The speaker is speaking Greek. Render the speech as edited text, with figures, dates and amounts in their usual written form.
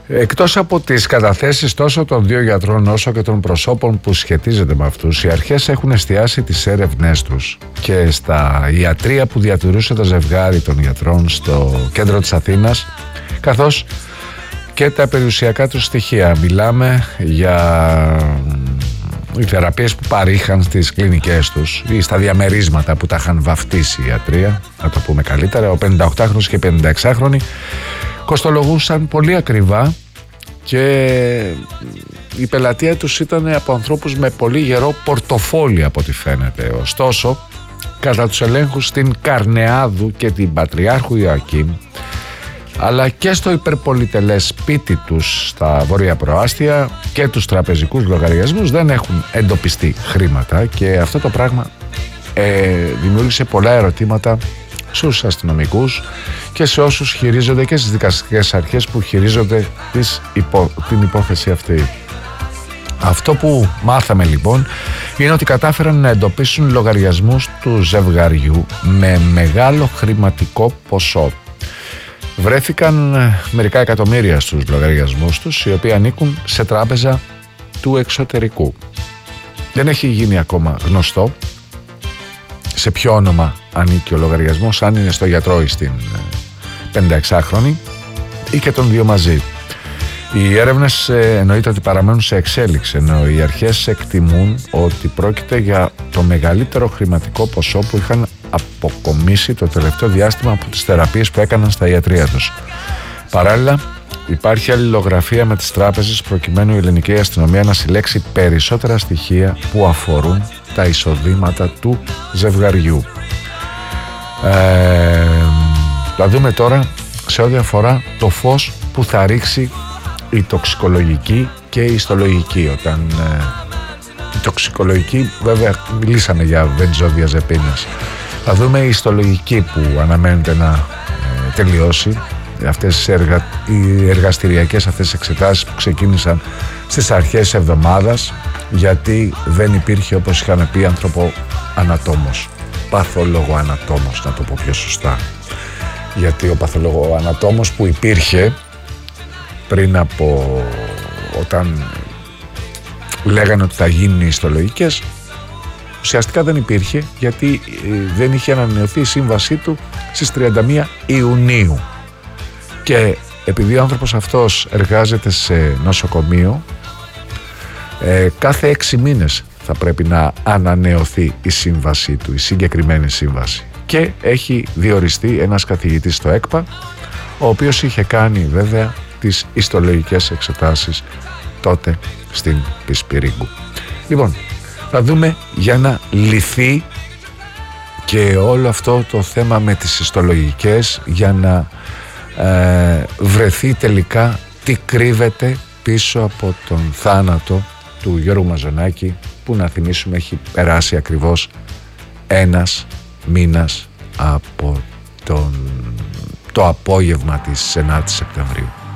Εκτός από τις καταθέσεις τόσο των δύο γιατρών όσο και των προσώπων που σχετίζονται με αυτούς, οι αρχές έχουν εστιάσει τις έρευνές τους και στα ιατρεία που διατηρούσε το ζευγάρι των γιατρών στο κέντρο της Αθήνας, καθώς και τα περιουσιακά τους στοιχεία. Μιλάμε για οι θεραπείες που παρήχαν στις κλινικές τους ή στα διαμερίσματα που τα είχαν βαφτίσει οι ιατρία, να το πούμε καλύτερα. Ο 58χρονος και 56χρονοι κοστολογούσαν πολύ ακριβά και η πελατεία τους ήταν από ανθρώπους με πολύ γερό πορτοφόλι από ό,τι φαίνεται. Ωστόσο, κατά τους ελέγχους στην Καρνεάδου και την Πατριάρχου Ιωακήμ, αλλά και στο υπερπολιτελές σπίτι τους στα Βόρεια Προάστια και τους τραπεζικούς λογαριασμούς δεν έχουν εντοπιστεί χρήματα, και αυτό το πράγμα δημιούργησε πολλά ερωτήματα στους αστυνομικούς και σε όσους χειρίζονται και στις δικαστικές αρχές που χειρίζονται την υπόθεση αυτή. Αυτό που μάθαμε λοιπόν είναι ότι κατάφεραν να εντοπίσουν λογαριασμούς του ζευγαριού με μεγάλο χρηματικό ποσό. Βρέθηκαν μερικά εκατομμύρια στους λογαριασμούς τους, οι οποίοι ανήκουν σε τράπεζα του εξωτερικού. Δεν έχει γίνει ακόμα γνωστό σε ποιο όνομα ανήκει ο λογαριασμός, αν είναι στο γιατρό ή στην 56χρονη ή και των δύο μαζί. Οι έρευνες εννοείται ότι παραμένουν σε εξέλιξη, ενώ οι αρχές εκτιμούν ότι πρόκειται για το μεγαλύτερο χρηματικό ποσό που είχαν αποκομίσει το τελευταίο διάστημα από τις θεραπείες που έκαναν στα ιατρεία τους. Παράλληλα, υπάρχει αλληλογραφία με τις τράπεζες προκειμένου η ελληνική αστυνομία να συλλέξει περισσότερα στοιχεία που αφορούν τα εισοδήματα του ζευγαριού. Θα δούμε τώρα σε ό,τι αφορά το φως που θα ρίξει η τοξικολογική και η ιστολογική. Όταν η τοξικολογική, βέβαια μιλήσαμε για βενζοδιαζεπίνες, θα δούμε η ιστολογική που αναμένεται να τελειώσει, αυτές οι εργαστηριακές αυτές εξετάσεις που ξεκίνησαν στις αρχές εβδομάδας, γιατί δεν υπήρχε, όπως είχαμε πει, ανατόμος, παθολογοανατόμος, να το πω πιο σωστά. Γιατί ο παθολογοανατόμος που υπήρχε πριν από, όταν λέγανε ότι θα γίνουν οι ιστολογικές, ουσιαστικά δεν υπήρχε, γιατί δεν είχε ανανεωθεί η σύμβασή του στις 31 Ιουνίου. Και επειδή ο άνθρωπος αυτός εργάζεται σε νοσοκομείο, κάθε 6 μήνες θα πρέπει να ανανεωθεί η σύμβασή του, η συγκεκριμένη σύμβαση. Και έχει διοριστεί ένας καθηγητής στο ΕΚΠΑ, ο οποίος είχε κάνει βέβαια τις ιστολογικές εξετάσεις τότε στην Πισπυρίγκου. Λοιπόν, θα δούμε για να λυθεί και όλο αυτό το θέμα με τις ιστολογικές, για να βρεθεί τελικά τι κρύβεται πίσω από τον θάνατο του Γιώργου Μαζονάκη, που, να θυμίσουμε, έχει περάσει ακριβώς ένας μήνας από το απόγευμα της 9ης Σεπτεμβρίου.